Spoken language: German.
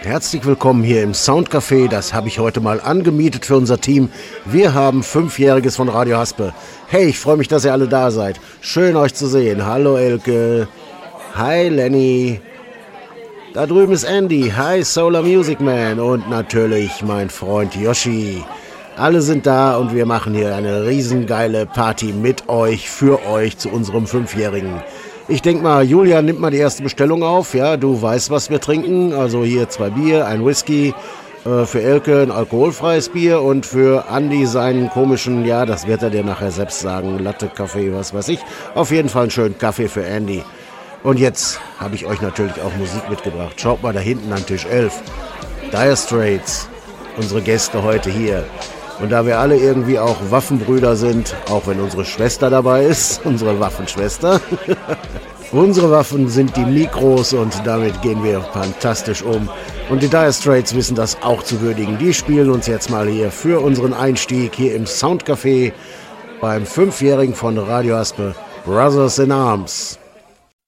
Herzlich willkommen hier im Soundcafé. Das habe ich heute mal angemietet für unser Team. Wir haben 5-Jähriges von Radio Haspe. Hey, ich freue mich, dass ihr alle da seid. Schön euch zu sehen. Hallo Elke. Hi Lenny. Da drüben ist Andy. Hi Solar Music Man. Und natürlich mein Freund Yoshi. Alle sind da und wir machen hier eine riesengeile Party mit euch, für euch zu unserem 5-Jährigen. Ich denke mal, Julia nimmt mal die erste Bestellung auf. Ja, du weißt, was wir trinken. Also hier 2 Bier, ein Whisky, für Elke ein alkoholfreies Bier und für Andi seinen komischen, ja, das wird er dir nachher selbst sagen, Latte, Kaffee, was weiß ich. Auf jeden Fall einen schönen Kaffee für Andy. Und jetzt habe ich euch natürlich auch Musik mitgebracht. Schaut mal da hinten an Tisch 11. Dire Straits, unsere Gäste heute hier. Und da wir alle irgendwie auch Waffenbrüder sind, auch wenn unsere Schwester dabei ist, unsere Waffenschwester, unsere Waffen sind die Mikros und damit gehen wir fantastisch um. Und die Dire Straits wissen das auch zu würdigen. Die spielen uns jetzt mal hier für unseren Einstieg hier im Soundcafé beim 5-Jährigen von Radio Haspe, Brothers in Arms.